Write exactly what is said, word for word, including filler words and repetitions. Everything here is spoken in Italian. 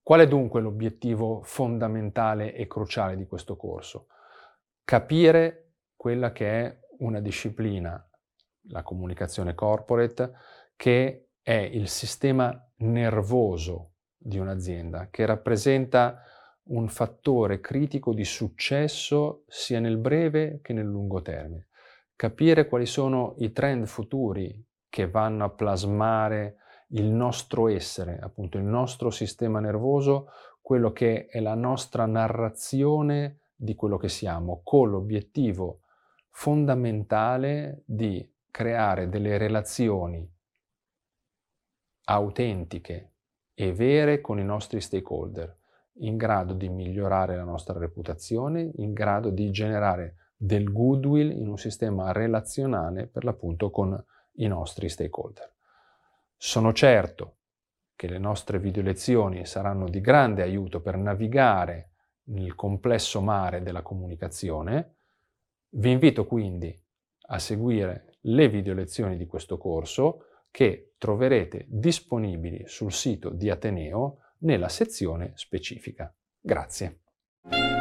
Qual è dunque l'obiettivo fondamentale e cruciale di questo corso? Capire quella che è una disciplina, la comunicazione corporate, che è il sistema nervoso di un'azienda, che rappresenta un fattore critico di successo sia nel breve che nel lungo termine. Capire quali sono i trend futuri che vanno a plasmare il nostro essere, appunto il nostro sistema nervoso, quello che è la nostra narrazione di quello che siamo, con l'obiettivo fondamentale di creare delle relazioni autentiche e vere con i nostri stakeholder, in grado di migliorare la nostra reputazione, in grado di generare del goodwill in un sistema relazionale per l'appunto con i nostri stakeholder. Sono certo che le nostre video lezioni saranno di grande aiuto per navigare nel complesso mare della comunicazione. Vi invito quindi a seguire le video lezioni di questo corso che troverete disponibili sul sito di Ateneo nella sezione specifica. Grazie.